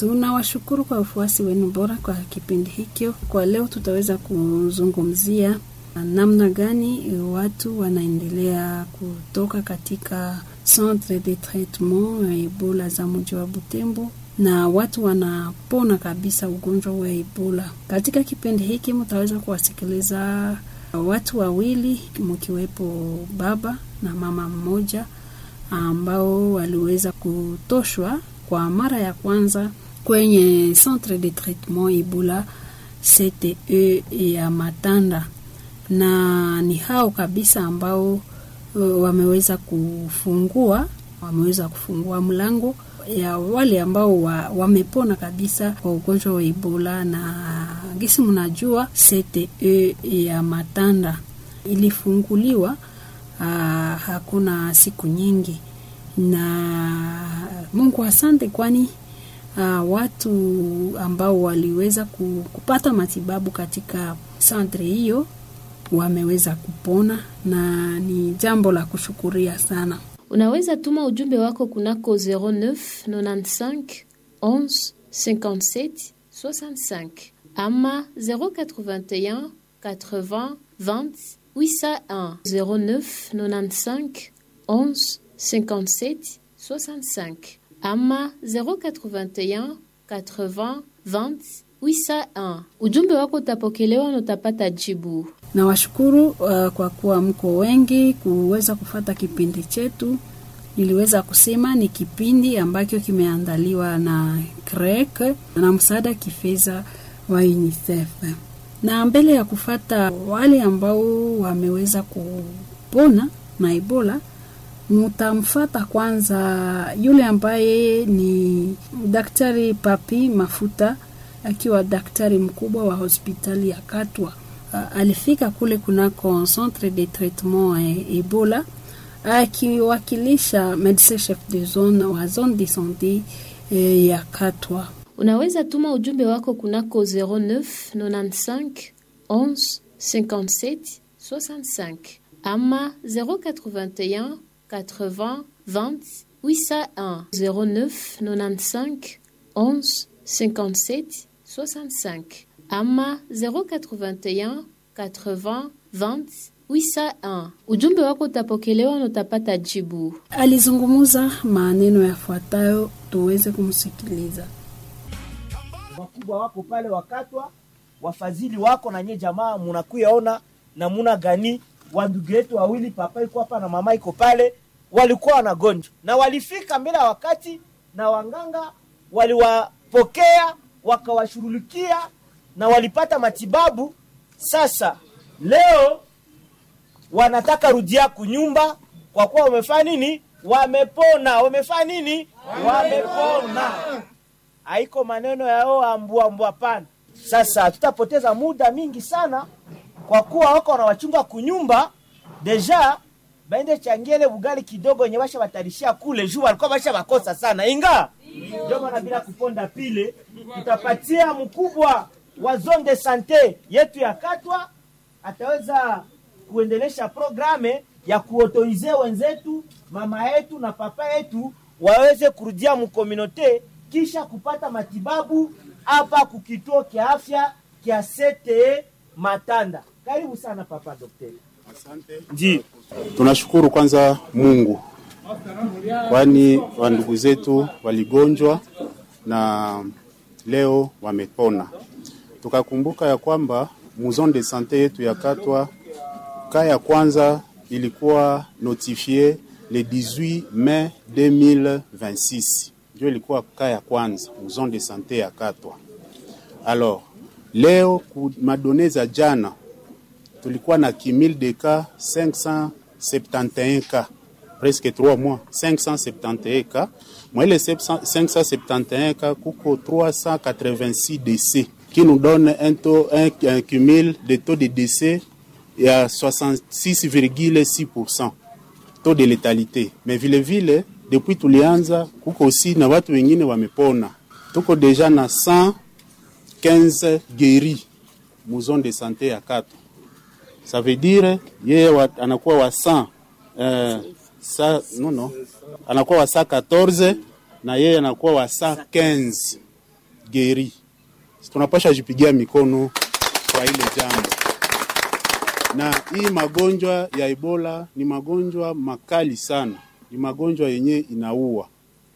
Tunawashukuru kwa ufuasi wenu bora kwa kipindi hikyo. Kwa leo tutaweza kuzungumzia namna gani watu wanaendelea kutoka katika centre de traitement ya Ebola za mji wa Butembo na watu wanapona kabisa ugonjwa wa Ebola. Katika kipindi hiki mtaweza kuwasikiliza watu wawili, mkiwepo baba na mama mmoja ambao waliweza kutoshwa kwa mara ya kwanza kwenye centre de traitement Ebola CTE ya Matanda, na ni hao kabisa ambao wameweza kufungua mlango ya wale ambao wamepona kabisa kwa ugonjwa wa Ebola. Na gisi mnajua CTE ya Matanda ilifunguliwa hakuna siku nyingi, na Mungu asante, kwani watu ambao waliweza kupata matibabu katika centre hiyo wameweza kupona, na ni jambo la kushukuria sana. Unaweza tuma ujumbe wako kunako 09 95 11 57 65 ama 081 80 20 801 09 95 11 57 65 ama 081 80 20 801. Ujumbe wako utapokelewa na utapata jibu. Na washukuru kwa kuwa mko wengi kuweza kufata kipindi chetu. Niliweza kusema ni kipindi ambacho kimeandaliwa na CREC na msaada kifedha wa UNICEF. Na mbele ya kufata wale ambao wameweza kupona na Ebola, mutamfata kwanza yule ambaye ni Daktari Papi Mafuta, akiwa daktari mkubwa wa hospitali ya Katwa. Alifika kule kunako centre de traitement Ebola akiwakilisha médecin chef de zone wa zone de santé ya Katwa. Unaweza tuma ujumbe wako kunako 09 95 11 57 65 ama 081 80 20 801 09 95 11 57 65 ama 081 80 20 801. Ujumbe wako utapokelewa na utapata jibu. Alizungumuza maneno yafuatayo, tuweze kumsikiliza. Wakubwa wako pale Wakatwa, wafadhili wako na nye jamaa munakuyaona namuna gani wandugu yetu wawili, papa iko hapa na mama iko pale, walikuwa wanagonjwa na walifika mbele ya wakati, na wanganga waliwapokea wakawashughulikia na walipata matibabu. Sasa leo wanataka rudia kunyumba kwa kuwa wamefanya nini? Wamepona. Wamefanya nini? Wamepona. Haiko maneno yao ambua pana. Sasa tutapoteza muda mingi sana kwa kuwa wako na wachunga kunyumba. Deja baende changiele bugali kidogo yenye basha batarishia kule juu walikuwa basha bakosa sana. Inga ndio maana bila kuponda pile tutapatia mkubwa wa zone de santé yetu ya Katwa ataweza kuendelesha programe ya kuautorize wenzetu, mama yetu na papa yetu waweze kurudia mkominote kisha kupata matibabu hapa kukituo kia afya kia CTE Matanda. Karibu sana papa daktari. Asante. Tunashukuru kwanza Mungu, kwani wandugu zetu waligonjwa na leo wamepona. Tukakumbuka ya kwamba zone de santé yetu ya Katwa kaya kwanza ilikuwa notifié le 18 mai 2026. Ndio ilikuwa kaya kwanza zone de santé ya Katwa. Alors leo madonnées za jana tulikuwa na kimil de cas 571 cas, presque 3 mois 571 cas. Moi les 571 cas kuko 386 décès qui nous donne un cumul de taux de décès à 66,6%, taux de létalité. Mais vile depuis tulianza kuko aussi na watu wengine wamepona. Tuko deja na 115 guéris mu zone de santé ya Katwa. Ça veut dire yeye anakuwa wa 100 anakuwa wa 114 na yeye anakuwa wa 115. geri. Tunapasha jipigia mikono kwa ile jambo. Na hii magonjwa ya Ebola ni magonjwa makali sana. Ni magonjwa yenye inaua.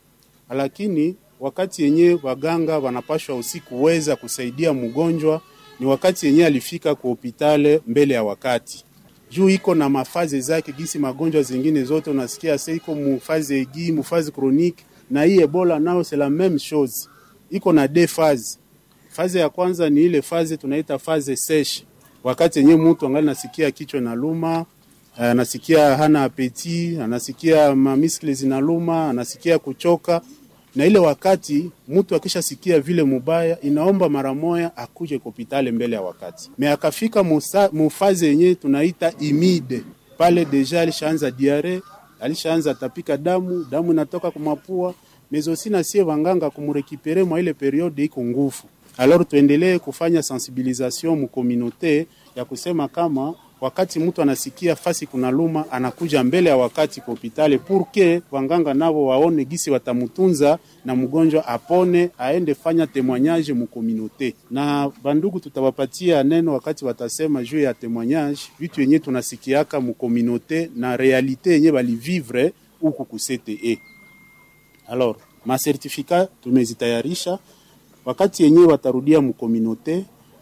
Lakini wakati yenye waganga wanapashwa usiku weza kusaidia mgonjwa ni wakati yenye alifika kwa hospitali mbele ya wakati. Juu iko na mafaze zake gisi magonjwa zingine zote unasikia sasa iko mufaze aiguë, mufaze chronique, na hii Ebola nao c'est la même chose. Iko na deux phases. Faze ya kwanza ni ile faze tunaita faze sèche. Wakati yenye mtu angali nasikia kichwa inaluma, anasikia hana apeti, anasikia mamiskle zinaluma, anasikia kuchoka. Na ile wakati mtu akishasikia vile mubaya inaomba mara moja akuje hospitali mbele ya wakati. Me akafika mufaze yenye tunaita imide. Pale deja alishaanza diare, alishaanza tapika damu inatoka kwa mapua, mezosi na sie wanganga kumurekipere mwa ile periode iko nguvu. Alors tuendelee kufanya sensibilisation mu communauté ya kusema kama wakati mtu anasikia fasi kuna luma anakuja mbele ya wakati kwa hospitali pour que wanganga nao waone gisi watamutunza na mgonjwa apone aende fanya témoignage mu communauté. Na bandugu tutawapatia neno wakati watasema juu ya témoignage vitu yenye tunasikiaka mu communauté na realite yenye bali vivre huku ku CTE. Alors ma certificat tumezitayarisha wakati yenye watarudia mu communauté.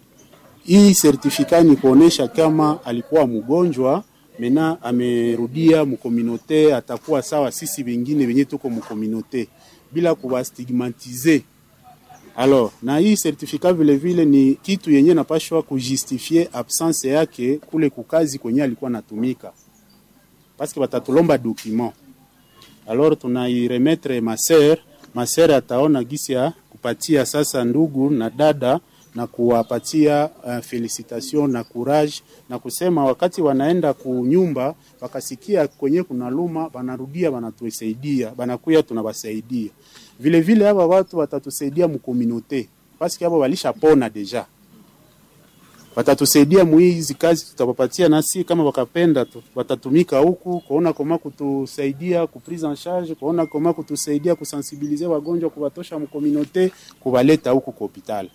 Hii certificat ni kuonesha kama alikuwa mgonjwa mena amerudia mu communauté atakuwa sawa sisi wengine wenye tuko mu communauté bila kuwastigmatize. Alors na hii certificat vile vile ni kitu yenye napashwa kujustifier absence yake kule kukazi kwenye alikuwa natumika. Parce que batatulomba document. Alors tunairemettre ma sœur ataona gisi ya kupatia sasa ndugu na dada na kuwapatia felicitation na courage na kusema wakati wanaenda kunyumba wakasikia kwenye kuna luma banarudia banatuesaidia banakuya tunabasaidia. Vile vile hapa watu watatusaidia mu communauté parce que hapo walishapona deja. Watatusaidia muizi kazi tutapapatia nasi kama wakapenda watatumika huku kuona kama kutusaidia ku prise en charge, kuona kama kutusaidia kusensibiliser wagonjwa kuwatosha mu communauté kubaleta huku kwa hospitali.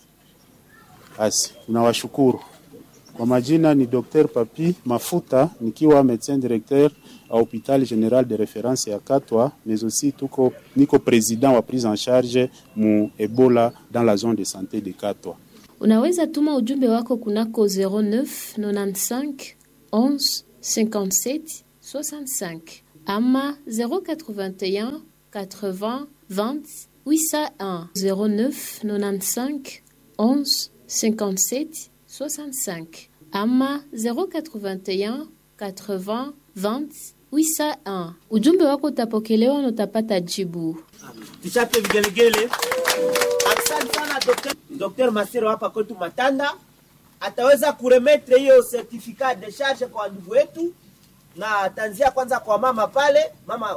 Basi tunawashukuru. Kwa majina ni Dr. Papi Mafuta nikiwa médecin directeur à hôpital général de référence ya Katwa, mais aussi niko président wa prise en charge mu Ebola dans la zone de santé de Katwa. Unaweza tuma ujumbe wako kunako 09 95 11 57 65 ama 081 80 20 801 09 95 11 57 65 ama 081 80 20 801. Ujumbe wako utapokelewa na utapata jibu. Tuchape vigelegele. Asante sana Dr. Masero hapa kwetu Matanda. Ataweza kuremetre hiyo certificat de charge kwa ndugu wetu na atanzia kwanza kwa mama pale. Mama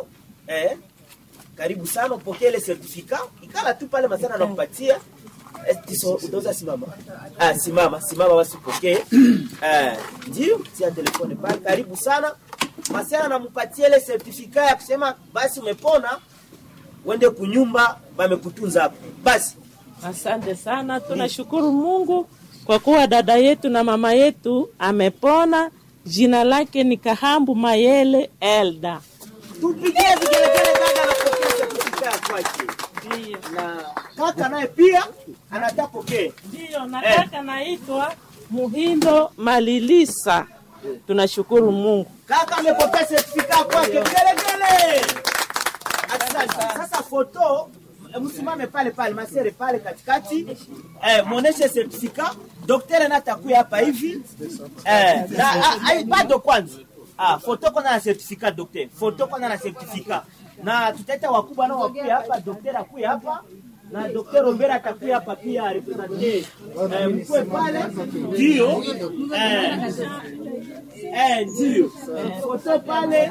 karibu sana upokee ile certificat. Ikala tu pale Masero anakupatia. Utaweza simama. Simama basi upokee. Ndio, tia telefone pale. Karibu sana. Masero anampatia ile certificat ya kusema basi umepona. Wende kunyumba wamekutunza hapo. Basi asante sana, tunashukuru Mungu kwa kuwa dada yetu na mama yetu amepona. Jina lake ni Kahambu Mayele Elda. Tupigie vigelegele dada na pokea kusikia kwake. Ndio. Na kaka naye pia anatapokea. Ndio, na kaka naitwa Muhindo Malilisa. Tunashukuru Mungu. Kaka amepokea certificate kwake. Vigelegele. Asante. Sasa foto msimame pale Masere pale katikati. Muoneshe certificate. Daktari anatakuya hapa hivi. Bado kwanza. Foto kwanza na certificate daktari. Foto kwanza na certificate. Na tutaita wakubwa nao wakuya hapa, daktari akuya hapa. Na Dr. Rombera atakuya hapa pia representer. Mkwe pale. Ndio. Ndio. Foto pale.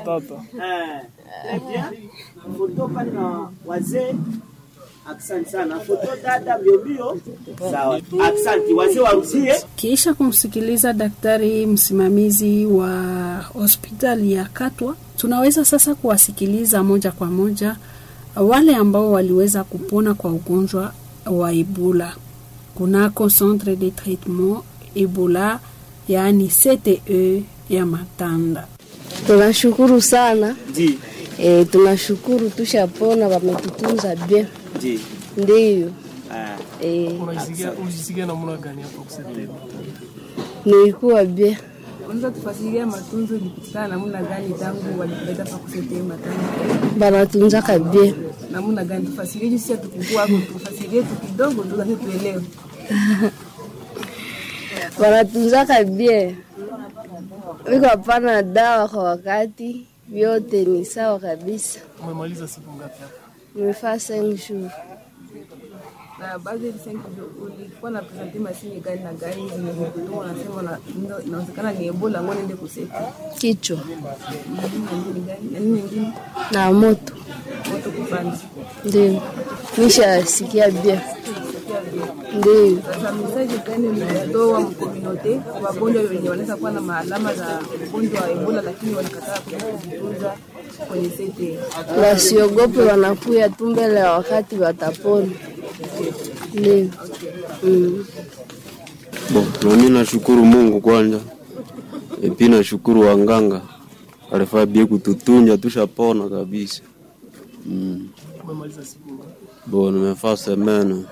Foto pale na wazee. Asante sana. Foto dada mbio. Sawa. Asante wazee warusie. Kisha kumsikiliza daktari msimamizi wa hospitali ya Katwa, tunaweza sasa kuwasikiliza moja kwa moja wale ambao waliweza kupona kwa ugonjwa wa Ebola kunako centre de traitement Ebola, yaani CTE ya Matanda. Tunashukuru sana. Ndi. Tunashukuru tushapona, wametutunza bien. Ndi. Ndiyo. Unajisikia namna gani hapo kusema? Nilikuwa bien. Unaweza tufasiria matunzo ilipitikana namna gani tangu walipeleka pa kusaidia Matanda? Banatunza kabisa. Namna gani tufasirie sisi tukukua hapo, tufasirie tu kidogo ndio tuelewe. Banatunza kabisa. Wiko hapana dawa kwa wakati, vyote ni sawa kabisa. Umemaliza siku ngapi hapa? Nimefaa 5 jours. Na baadhi ya 5 jours ulikuwa na presenti mashine gani na gani zimekutoa, wanasema inawezekana ni Ebola, ngone nende kuseti Kichwa. Nini nyingine? Na moto. Moto kupanda. Ndio. Nishasikia bien. Ndio. Sasa message gani mnatoa mkominote wagonjwa wenye wanaweza kuwa na maalama za ugonjwa wa Ebola lakini wanakataa kujitunza kwenye sete? Wasiogope, wanakuya tu mbele ya wakati watapona. Ndio. Mimi nashukuru Mungu kwanza. Pia nashukuru wanganga. Alifaa bie kututunja tushapona kabisa. Umemaliza siku ngapi? Nimefaa semene.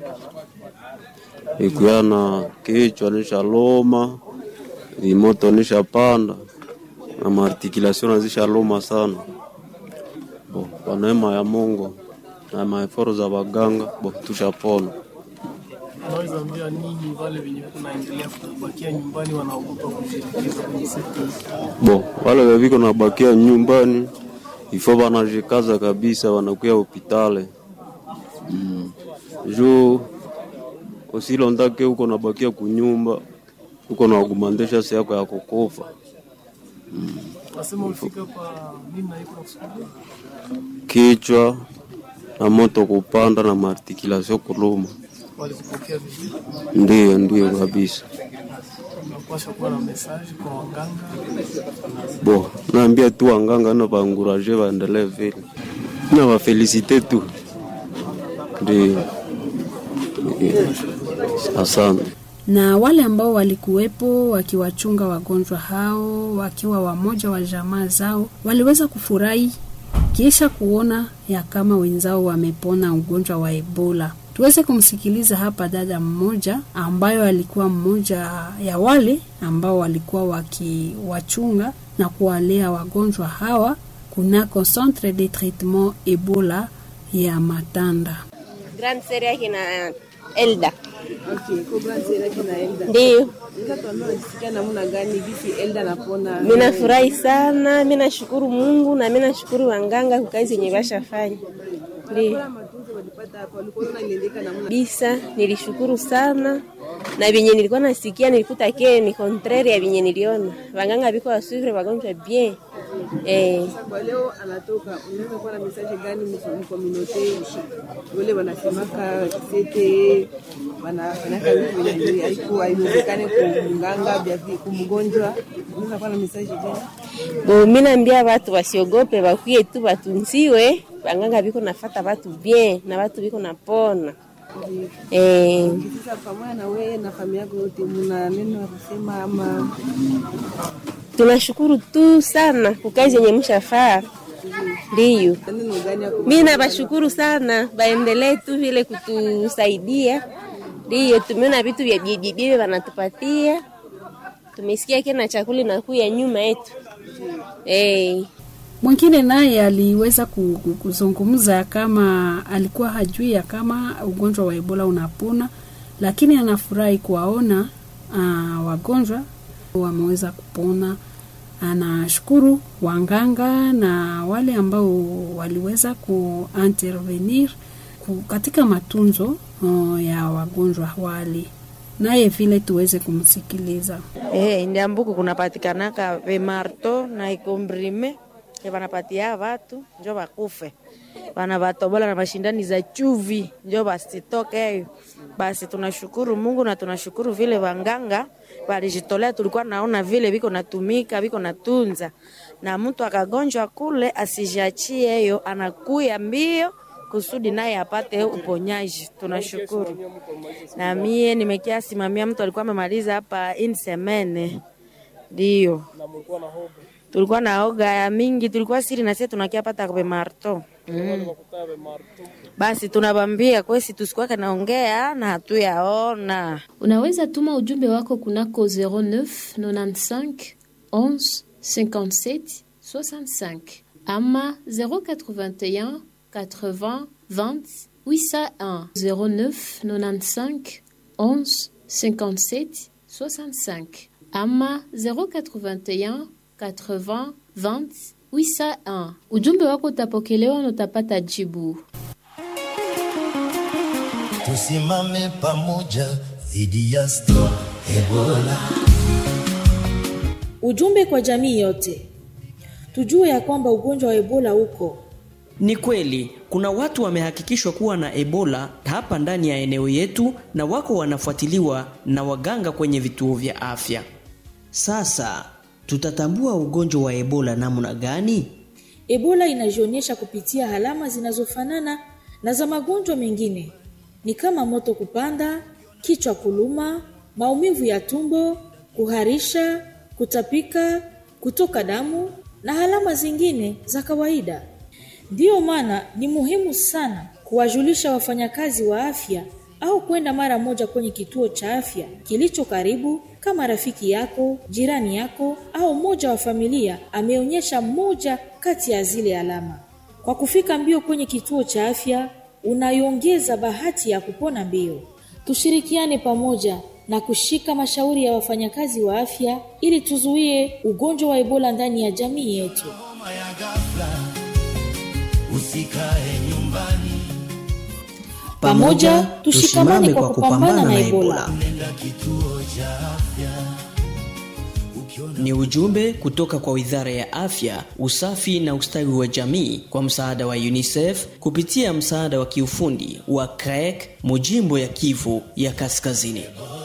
Ikuana kichwa nishaloma, moto nishapanda, na maarticulation nazishaloma sana. Kwa neema ya Mungu na maeforo za waganga, tushapona. Unaweza ambia nini wale wenye kunaendelea kubakia nyumbani wanaogopa kushirikiana kwenye sekta? Wale waviko nabakia nyumbani, ifo wanajikaza kabisa, wanakuya hospitali. Juu usilo ndake uko nabakia kunyumba, uko na kugumandesha siku yako ya kukufa. Nasema ulifika kwa nini na iko kusukulia? Kichwa na moto kupanda na maarticulation kuluma. Walikupokea vizuri? Ndio kabisa. Unapaswa kuwa na message kwa waganga. Naambia tu waganga na waencourager waendelee vile. Na wafelicite tu. Ndio. Asante. Na wale ambao walikuwepo wakiwachunga wagonjwa hao wakiwa wamoja wa jamaa zao waliweza kufurahi kisha kuona ya kama wenzao wamepona ugonjwa wa Ebola. Tuweze kumsikiliza hapa dada mmoja ambayo alikuwa mmoja ya wale ambao walikuwa wakiwachunga na kuwalea wagonjwa hawa kunako centre de traitement Ebola ya Matanda. Grand Seria yake na Elda. Okay, kwa Grand Seria yake na Elda. Ndio. Sasa tuambie unasikia namna gani hivi Elda napona? Mimi nafurahi sana, mimi nashukuru Mungu na mimi nashukuru waganga kwa kazi yenye bashafanya. Ndio. Bisa, nilishukuru sana. Na binye nilikuwa nasikia nilikuta ke ni contraire ya binye niliona. Waganga biko wasuvre wagonjwa bien. Kwa leo anatoka, unaweza kuwa na message gani mkominote wale wanasemaka sete wanafanya kazi nzuri haikuwa haiwezekane kumganga bia kumgonjwa, unaweza kuwa na message gani? Mimi naambia watu wasiogope, wakuye tu watunziwe, waganga biko nafuata watu bien na watu biko napona. Sasa pamoja na wewe na familia yako yote mna neno la kusema ama? Tunashukuru tu sana kwa kazi yenye mshafaa. Ndio. Mimi nabashukuru sana, baendelee tu vile kutusaidia. Ndio, tumeona vitu vya bibi wanatupatia. Tumesikia kena chakula na kuya nyuma yetu. Mwingine naye aliweza kuzungumza kama alikuwa hajui ya kama ugonjwa wa Ebola unapona, lakini anafurahi kuwaona wagonjwa wameweza kupona. Anashukuru wanganga na wale ambao waliweza kuintervenir katika matunzo ya wagonjwa wale. Naye vile tuweze kumsikiliza. Ndiambuku kunapatikanaka vemarto na ikombrime wanapatia watu njo bakufe. Wanabatobola na mashindani za chuvi njo basitoke. Basi tunashukuru Mungu na tunashukuru vile wanganga walijitolea, tulikuwa naona vile biko natumika, biko natunza. Na mtu akagonjwa kule asijiachie hiyo, anakuya mbio kusudi naye apate uponyaji. Tunashukuru. Na mie nimekia simamia mtu alikuwa amemaliza hapa insemene. Ndio. Tulikuwa na hoga ya mingi, tulikuwa siri na sisi tunakia pata kwa marto. Basi tunabambia kwesi tusikuwa naongea na hatuyaona. Unaweza tuma ujumbe wako kunako 09 95 11 57 65 ama 081 80 20 801 09 95 11 57 65 ama 081 80 20 801. Ujumbe wako utapokelewa na utapata jibu. Tusimame pamoja dhidi ya stop Ebola. Ujumbe kwa jamii yote. Tujue ya kwamba ugonjwa wa Ebola uko. Ni kweli, kuna watu wamehakikishwa kuwa na Ebola hapa ndani ya eneo yetu na wako wanafuatiliwa na waganga kwenye vituo vya afya. Sasa, tutatambua ugonjwa wa Ebola namna gani? Ebola inajionyesha kupitia alama zinazofanana na za magonjwa mengine. Ni kama moto kupanda, kichwa kuluma, maumivu ya tumbo, kuharisha, kutapika, kutoka damu na alama zingine za kawaida. Ndiyo maana ni muhimu sana kuwajulisha wafanyakazi wa afya au kwenda mara moja kwenye kituo cha afya kilicho karibu, kama rafiki yako, jirani yako au mmoja wa familia ameonyesha moja kati ya zile alama. Kwa kufika mbio kwenye kituo cha afya, unaiongeza bahati ya kupona mbio. Tushirikiane pamoja na kushika mashauri ya wafanyakazi wa afya ili tuzuie ugonjwa wa Ebola ndani ya jamii yetu. Usikae nyumbani. Pamoja tushikamane kwa kupambana na Ebola. Ni ujumbe kutoka kwa Wizara ya Afya, Usafi na Ustawi wa Jamii kwa msaada wa UNICEF kupitia msaada wa kiufundi wa CREC, Mujimbo ya Kivu ya Kaskazini.